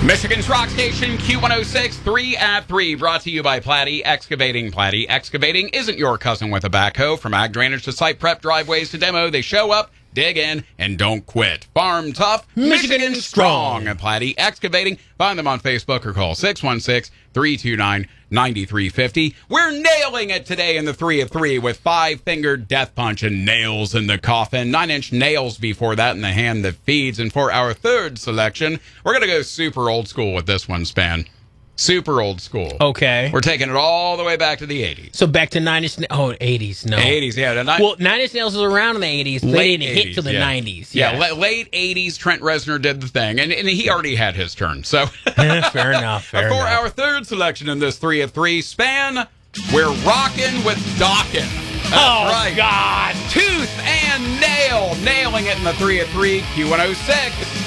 Michigan's Rock Station, Q106, 3 at 3, brought to you by Platte Excavating. Platte Excavating isn't your cousin with a backhoe. From ag drainage to site prep, driveways to demo, they show up, dig in, and don't quit. Farm tough, Michigan strong. Platte Excavating. Find them on Facebook or call 616-329-9350. We're nailing it today in the 3 at 3 with five-fingered death punch and nails in the coffin. 9-inch nails before that in the hand that feeds. And for our third selection, we're going to go super old school with this one, Span. Super old school. Okay. We're taking it all the way back to the 80s. So back to 80s, no. 80s, yeah. Well, Nine Inch Nails was around in the 80s, but they didn't 80s, hit till the 90s. Yeah, late 80s, Trent Reznor did the thing, and he already had his turn. So Fair enough. For our third selection in this 3 at 3 Span, we're rocking with Dokken. That's right. God. Tooth and nail. Nailing it in the 3 at 3, Q106.